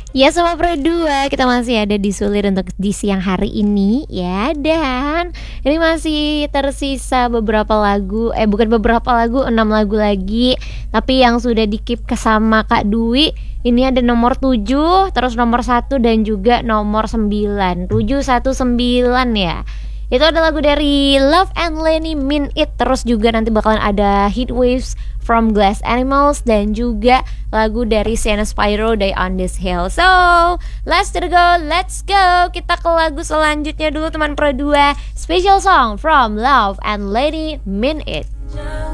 Ya sama Pro 2 kita masih ada di Sulir untuk di siang hari ini ya. Dan ini masih tersisa beberapa lagu, bukan beberapa lagu, 6 lagu lagi. Tapi yang sudah di-keep ke sama Kak Dwi, ini ada nomor 7, terus nomor 1 dan juga nomor 9. 719 ya. Itu ada lagu dari Love and Lenny Mean It. Terus juga nanti bakalan ada Heat Waves from Glass Animals dan juga lagu dari Sienna Spyro Day on This Hill. So, let's go. Kita ke lagu selanjutnya dulu teman Pro 2. Special song from Love and Lenny Mean It.